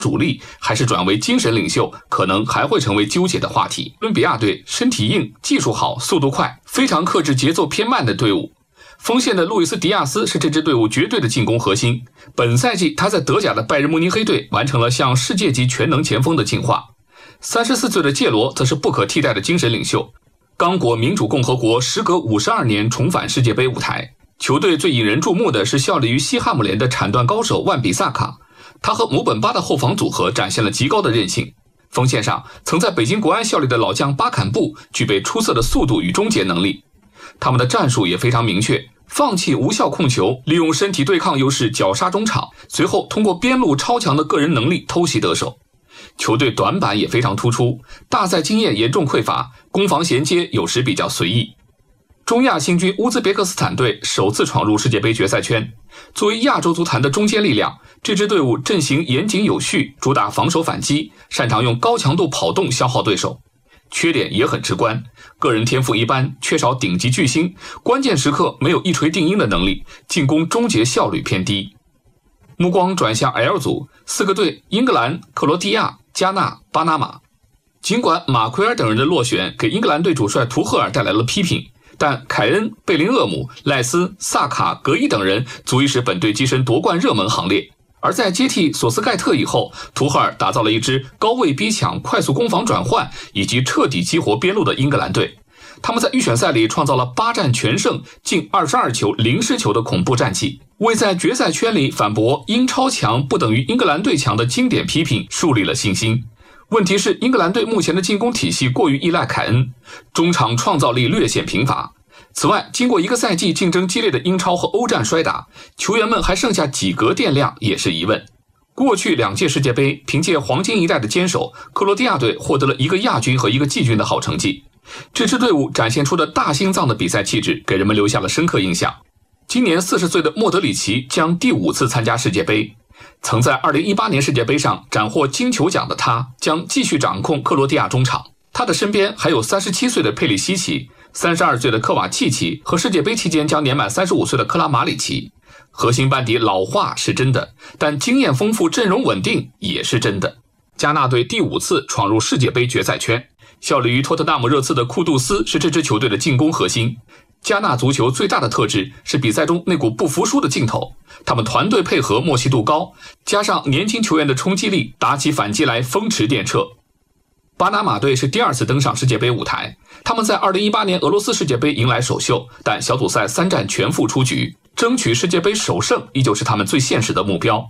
主力还是转为精神领袖，可能还会成为纠结的话题。哥伦比亚队身体硬、技术好、速度快，非常克制节奏偏慢的队伍。锋线的路易斯·迪亚斯是这支队伍绝对的进攻核心。本赛季他在德甲的拜仁慕尼黑队完成了向世界级全能前锋的进化。34岁的介罗则是不可替代的精神领袖。刚果民主共和国时隔52年重返世界杯舞台，球队最引人注目的是效力于西汉姆联的铲断高手万比萨卡，他和姆本巴的后防组合展现了极高的韧性。锋线上，曾在北京国安效力的老将巴坎布具备出色的速度与终结能力。他们的战术也非常明确，放弃无效控球，利用身体对抗优势绞杀中场，随后通过边路超强的个人能力偷袭得手。球队短板也非常突出，大赛经验严重匮乏，攻防衔接有时比较随意。中亚新军乌兹别克斯坦队首次闯入世界杯决赛圈。作为亚洲足坛的中坚力量，这支队伍阵型严谨有序，主打防守反击，擅长用高强度跑动消耗对手。缺点也很直观，个人天赋一般，缺少顶级巨星，关键时刻没有一锤定音的能力，进攻终结效率偏低。目光转向 L 组，4个队：英格兰、克罗地亚、加纳、巴拿马。尽管马奎尔等人的落选给英格兰队主帅图赫尔带来了批评，但凯恩、贝林厄姆、赖斯、萨卡、格伊等人足以使本队跻身夺冠热门行列。而在接替索斯盖特以后，图赫尔打造了一支高位逼抢、快速攻防转换以及彻底激活边路的英格兰队。他们在预选赛里创造了8战全胜、近22球0失球的恐怖战绩，为在决赛圈里反驳英超强不等于英格兰队强的经典批评树立了信心。问题是，英格兰队目前的进攻体系过于依赖凯恩，中场创造力略显贫乏。此外，经过一个赛季竞争激烈的英超和欧战摔打，球员们还剩下几格电量也是疑问。过去2届世界杯，凭借黄金一代的坚守，克罗地亚队获得了一个亚军和一个季军的好成绩。这支队伍展现出的大心脏的比赛气质，给人们留下了深刻印象。今年40岁的莫德里奇将第5次参加世界杯。曾在2018年世界杯上斩获金球奖的他，将继续掌控克罗地亚中场。他的身边还有37岁的佩里西奇、32岁的科瓦契奇和世界杯期间将年满35岁的克拉马里奇。核心班底老化是真的，但经验丰富、阵容稳定也是真的。加纳队第5次闯入世界杯决赛圈，效力于托特纳姆热刺的库杜斯是这支球队的进攻核心。加纳足球最大的特质是比赛中那股不服输的劲头，他们团队配合默契度高，加上年轻球员的冲击力，打起反击来风驰电掣。巴拿马队是第2次登上世界杯舞台，他们在2018年俄罗斯世界杯迎来首秀，但小组赛3战全负出局，争取世界杯首胜依旧是他们最现实的目标。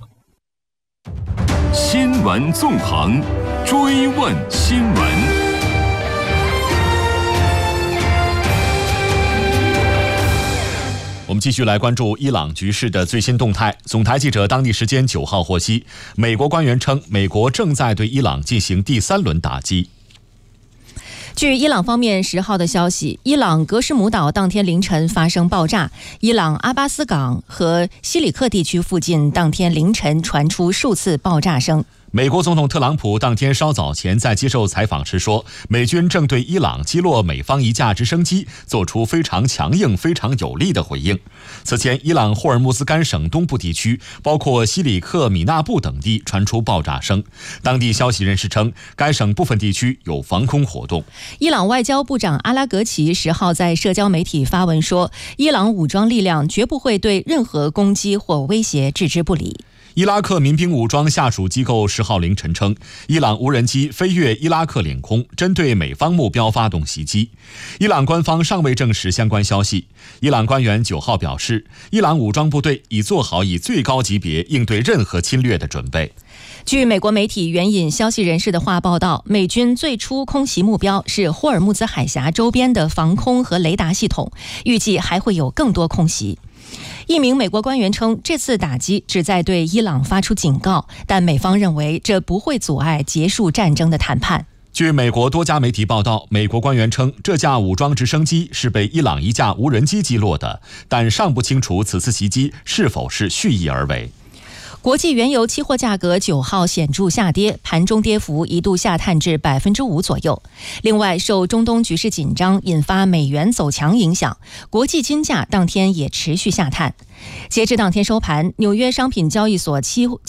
新闻纵横，追问新闻。 我们继续来关注伊朗局势的最新动态。总台记者当地时间9号获悉，美国官员称，美国正在对伊朗进行第3轮打击。 据伊朗方面10号的消息，伊朗格什姆岛当天凌晨发生爆炸，伊朗阿巴斯港和西里克地区附近当天凌晨传出数次爆炸声。 美国总统特朗普当天稍早前在接受采访时说，美军正对伊朗击落美方一架直升机做出非常强硬、非常有力的回应。此前，伊朗霍尔木兹干省东部地区，包括西里克、米纳布等地传出爆炸声。当地消息人士称，该省部分地区有防空活动。 伊朗外交部长阿拉格齐10号在社交媒体发文说，伊朗武装力量绝不会对任何攻击或威胁置之不理。 伊拉克民兵武装下属机构10号凌晨称，伊朗无人机飞越伊拉克领空，针对美方目标发动袭击。伊朗官方尚未证实相关消息。伊朗官员9号表示，伊朗武装部队已做好以最高级别应对任何侵略的准备。 据美国媒体援引消息人士的话报道，美军最初空袭目标是霍尔木兹海峡周边的防空和雷达系统，预计还会有更多空袭。一名美国官员称，这次打击旨在对伊朗发出警告，但美方认为这不会阻碍结束战争的谈判。 据美国多家媒体报道，美国官员称，这架武装直升机是被伊朗一架无人机击落的，但尚不清楚此次袭击是否是蓄意而为。 国际原油期货价格9号显著下跌，盘中跌幅一度下探至5%左右。另外，受中东局势紧张引发美元走强影响，国际金价当天也持续下探。截至当天收盘，纽约商品交易所期